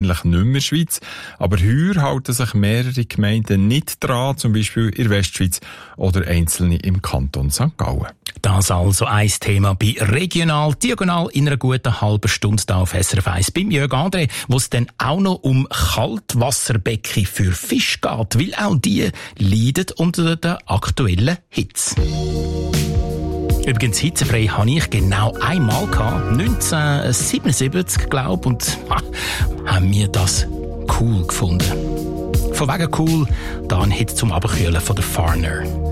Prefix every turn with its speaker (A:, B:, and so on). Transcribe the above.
A: wahrscheinlich nicht mehr in der Schweiz. Aber heuer halten sich mehrere Gemeinden nicht dran, zum Beispiel in der Westschweiz oder einzelne im Kanton St. Gallen.
B: Das also ein Thema bei Regional Diagonal in einer guten halben Stunde da auf SRF 1 beim Jörg André, wo es dann auch noch um Kaltwasserbecken für Fisch geht, weil auch die leiden unter der aktuellen Hitze. Übrigens, hitzefrei hatte ich genau einmal gehabt, 1977, glaube ich, und haben wir das cool gefunden. Von wegen cool, da ein Hit zum Abkühlen von der Farner.